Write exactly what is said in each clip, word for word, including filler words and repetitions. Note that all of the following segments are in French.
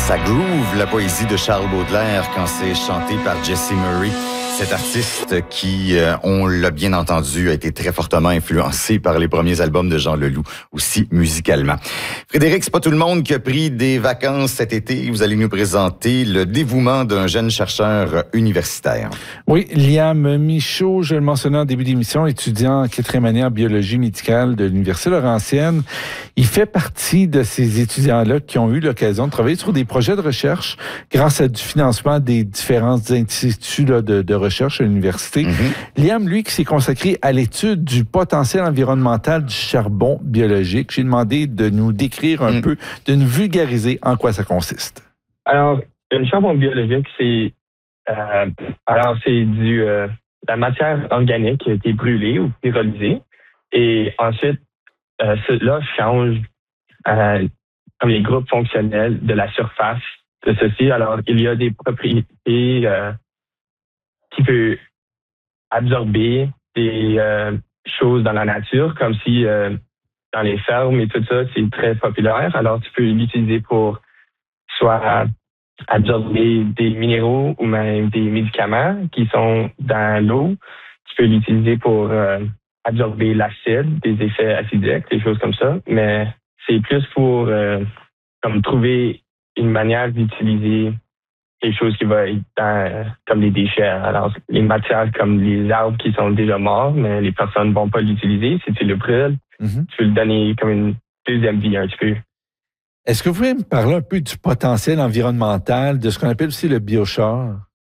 Ça groove la poésie de Charles Baudelaire quand c'est chanté par Jesse Murray. Cet artiste qui, euh, on l'a bien entendu, a été très fortement influencé par les premiers albums de Jean Leloup, aussi musicalement. Frédéric, c'est pas tout le monde qui a pris des vacances cet été. Vous allez nous présenter le dévouement d'un jeune chercheur universitaire. Oui, Liam Michaud, je le mentionnais en début d'émission, étudiant en quatrième année en biologie médicale de l'Université Laurentienne. Il fait partie de ces étudiants-là qui ont eu l'occasion de travailler sur des projets de recherche grâce à du financement des différents instituts là, de, de recherche à l'université. Mm-hmm. Liam, lui, qui s'est consacré à l'étude du potentiel environnemental du charbon biologique. J'ai demandé de nous décrire un mm. peu, de nous vulgariser en quoi ça consiste. Alors, le charbon biologique, c'est euh, alors c'est du euh, la matière organique qui a été brûlée ou pyrolysée. Et ensuite, euh, cela change euh, comme les groupes fonctionnels de la surface de ceci. Alors, il y a des propriétés euh, qui peuvent absorber des euh, choses dans la nature, comme si euh, dans les fermes et tout ça, c'est très populaire. Alors, tu peux l'utiliser pour soit absorber des minéraux ou même des médicaments qui sont dans l'eau. Tu peux l'utiliser pour euh, absorber l'acide, des effets acidiques, des choses comme ça. Mais c'est plus pour euh, comme trouver une manière d'utiliser quelque chose qui va être dans, comme les déchets. Alors, les matières comme les arbres qui sont déjà morts, mais les personnes ne vont pas l'utiliser. Si tu le brûles, mm-hmm. tu peux le donner comme une deuxième vie un petit peu. Est-ce que vous pouvez me parler un peu du potentiel environnemental, de ce qu'on appelle aussi le biochar?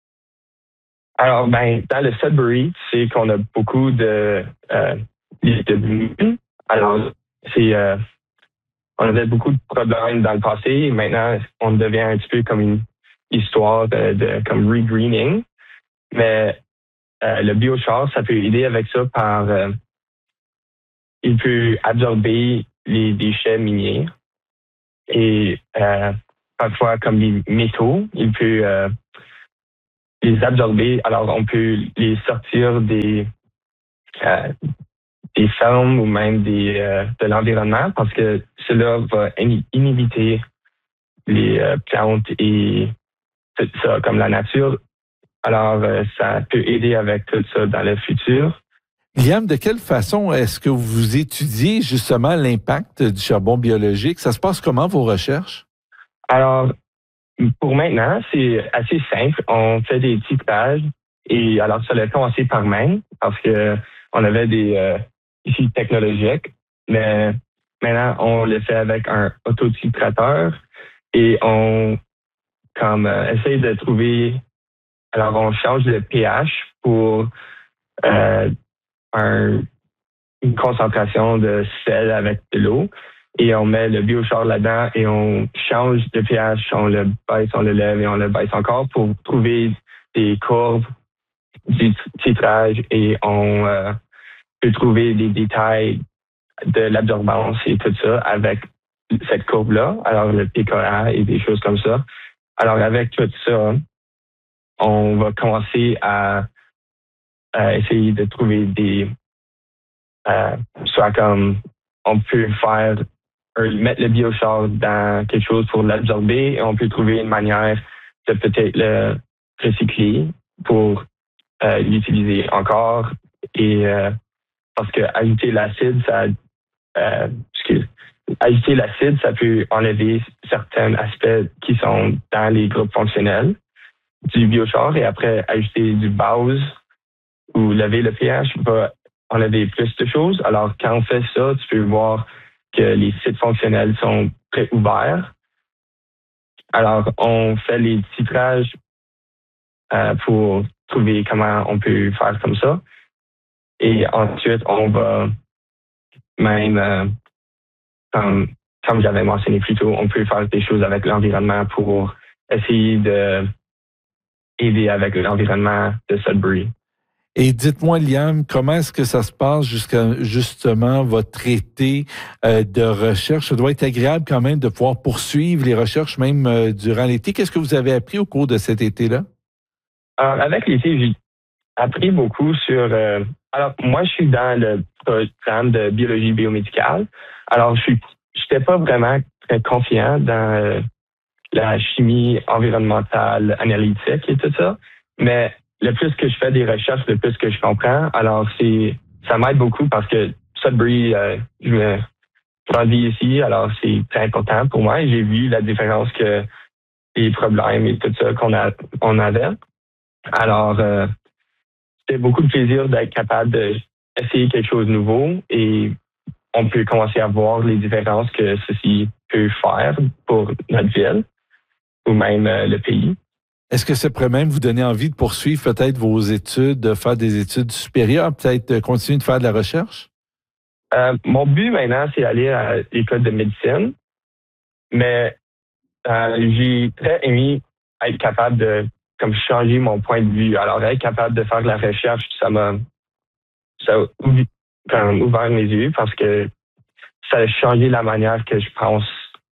Alors, ben, dans le Sudbury, c'est qu'on a beaucoup de, euh, de alors, c'est, euh, on avait beaucoup de problèmes dans le passé. Et maintenant, on devient un petit peu comme une histoire de, de comme regreening. Mais euh, le biochar, ça peut aider avec ça par, euh, il peut absorber les déchets miniers. Et euh, parfois, comme les métaux, il peut euh, les absorber. Alors, on peut les sortir des, euh, des fermes ou même des, euh, de l'environnement parce que cela va inhiber les euh, plantes et tout ça, comme la nature. Alors, euh, ça peut aider avec tout ça dans le futur. Liam, de quelle façon est-ce que vous étudiez justement l'impact du charbon biologique? Ça se passe comment, vos recherches? Alors, pour maintenant, c'est assez simple. On fait des titrages et alors ça a commencé par main parce que on avait des euh, issues technologiques, mais maintenant on le fait avec un autotitrateur et on comme euh, essaye de trouver. Alors on change le pH pour euh, un, une concentration de sel avec de l'eau. Et on met le biochar là-dedans et on change le pH, on le baisse, on le lève et on le baisse encore pour trouver des courbes du titrage et on euh, peut trouver des détails de l'absorbance et tout ça avec cette courbe-là, alors le P K A et des choses comme ça. Alors avec tout ça, on va commencer à, à essayer de trouver des... Euh, soit comme on peut faire mettre le biochar dans quelque chose pour l'absorber et on peut trouver une manière de peut-être le recycler pour euh, l'utiliser encore et euh, parce que ajouter l'acide ça euh, excuse, ajouter l'acide ça peut enlever certains aspects qui sont dans les groupes fonctionnels du biochar et après ajouter du base ou lever le pH va enlever plus de choses. Alors quand on fait ça, tu peux voir que les sites fonctionnels sont très ouverts. Alors, on fait les titrages euh, pour trouver comment on peut faire comme ça. Et ensuite, on va même, euh, comme, comme j'avais mentionné plus tôt, on peut faire des choses avec l'environnement pour essayer de aider avec l'environnement de Sudbury. Et dites-moi, Liam, comment est-ce que ça se passe jusqu'à justement votre été euh, de recherche? Ça doit être agréable quand même de pouvoir poursuivre les recherches même euh, durant l'été. Qu'est-ce que vous avez appris au cours de cet été-là? Alors, avec l'été, j'ai appris beaucoup sur... Euh, alors, moi, je suis dans le programme de biologie biomédicale. Alors, je suis, j'étais pas vraiment très confiant dans euh, la chimie environnementale, analytique et tout ça. Mais le plus que je fais des recherches, le plus que je comprends. Alors, c'est ça m'aide beaucoup parce que Sudbury, euh, je me grandis ici, alors c'est très important pour moi. Et j'ai vu la différence que les problèmes et tout ça qu'on a, on avait. Alors, euh, c'était beaucoup de plaisir d'être capable d'essayer quelque chose de nouveau et on peut commencer à voir les différences que ceci peut faire pour notre ville ou même euh, le pays. Est-ce que ça pourrait même vous donner envie de poursuivre peut-être vos études, de faire des études supérieures, peut-être continuer de faire de la recherche? Euh, mon but maintenant, c'est d'aller à l'école de médecine, mais euh, j'ai très aimé être capable de comme changer mon point de vue. Alors, être capable de faire de la recherche, ça m'a ça a ouvi- comme ouvert mes yeux parce que ça a changé la manière que je pense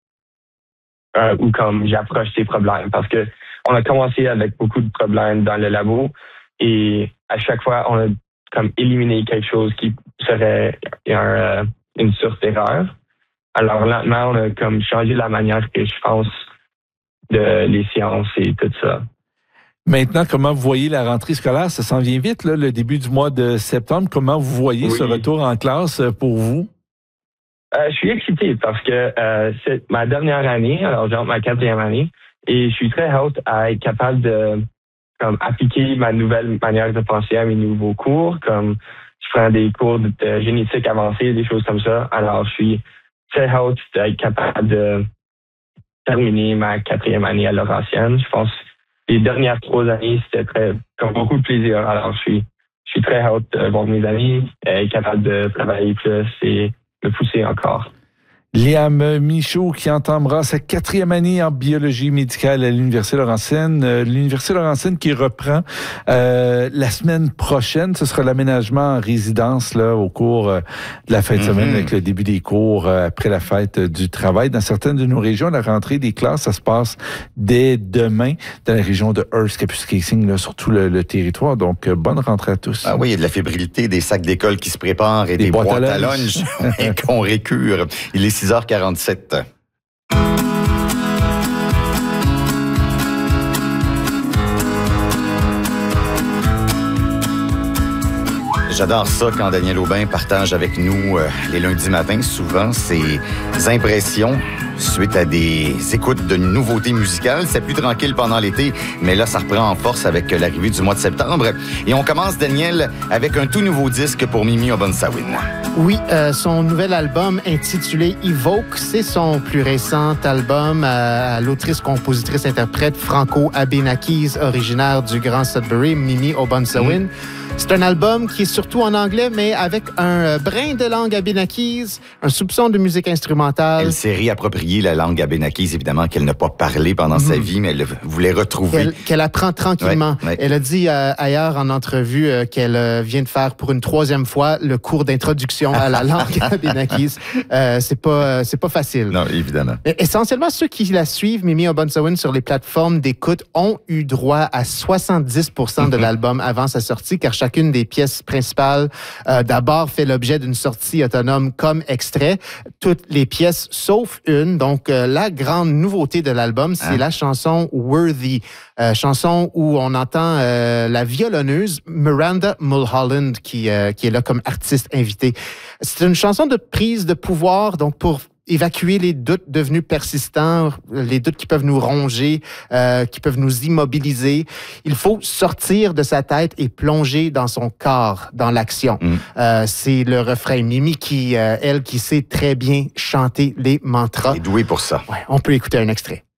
euh, ou comme j'approche ces problèmes. Parce que on a commencé avec beaucoup de problèmes dans le labo et à chaque fois, on a comme éliminé quelque chose qui serait un, euh, une source d'erreur. Alors lentement, on a comme changé la manière que je pense de les sciences et tout ça. Maintenant, comment vous voyez la rentrée scolaire? Ça s'en vient vite, là, le début du mois de septembre. Comment vous voyez Oui. ce retour en classe pour vous? Euh, je suis excité parce que euh, c'est ma dernière année, alors j'entre ma quatrième année, et je suis très hâte à être capable de comme appliquer ma nouvelle manière de penser à mes nouveaux cours, comme je prends des cours de, de génétique avancée, des choses comme ça. Alors je suis très hâte d'être capable de terminer ma quatrième année à Laurentienne. Je pense que les dernières trois années, c'était très comme beaucoup de plaisir. Alors je suis je suis très hâte de voir mes amis, être capable de travailler plus et me pousser encore. Liam Michaud qui entamera sa quatrième année en biologie médicale à l'Université Laurentienne. Euh, L'Université Laurentienne qui reprend euh, la semaine prochaine. Ce sera l'aménagement en résidence là au cours euh, de la fin de semaine mm-hmm. avec le début des cours euh, après la fête euh, du travail. Dans certaines de nos régions, la rentrée des classes, ça se passe dès demain dans la région de Hearst, Kapuskasing, là, sur tout le, le territoire. Donc, euh, bonne rentrée à tous. Ah oui, il y a de la fébrilité, des sacs d'école qui se préparent et des, des boîtes, boîtes à lunch et qu'on récure. Il est six heures quarante-sept. J'adore ça quand Daniel Aubin partage avec nous euh, les lundis matins, souvent ses impressions suite à des écoutes de nouveautés musicales. C'est plus tranquille pendant l'été, mais là, ça reprend en force avec l'arrivée du mois de septembre. Et on commence, Daniel, avec un tout nouveau disque pour Mimi Obunsawin. Oui, euh, son nouvel album intitulé Evoke, c'est son plus récent album à, à l'autrice, compositrice, interprète Franco Abenakis, originaire du Grand Sudbury, Mimi Obunsawin. Mm. C'est un album qui est surtout en anglais, mais avec un brin de langue abénakise, un soupçon de musique instrumentale. Elle s'est réappropriée la langue abénakise, évidemment, qu'elle n'a pas parlé pendant mmh. sa vie, mais elle voulait retrouver. Qu'elle, qu'elle apprend tranquillement. Ouais, ouais. Elle a dit euh, ailleurs en entrevue euh, qu'elle euh, vient de faire pour une troisième fois le cours d'introduction à la langue abénakise. Euh, c'est pas, euh, c'est pas facile. Non, évidemment. Et, essentiellement, ceux qui la suivent, Mimi Obunsawin, sur les plateformes d'écoute, ont eu droit à soixante-dix pour cent mmh. de l'album avant sa sortie, car chacune des pièces principales, euh, d'abord, fait l'objet d'une sortie autonome comme extrait. Toutes les pièces, sauf une. Donc, euh, la grande nouveauté de l'album, c'est hein? la chanson Worthy. Euh, chanson où on entend euh, la violonneuse Miranda Mulholland qui, euh, qui est là comme artiste invitée. C'est une chanson de prise de pouvoir, donc pour évacuer les doutes devenus persistants, les doutes qui peuvent nous ronger, euh, qui peuvent nous immobiliser. Il faut sortir de sa tête et plonger dans son corps, dans l'action. Mm. Euh, c'est le refrain. Mimi, qui, euh, elle, qui sait très bien chanter les mantras. Elle est douée pour ça. Ouais, on peut écouter un extrait.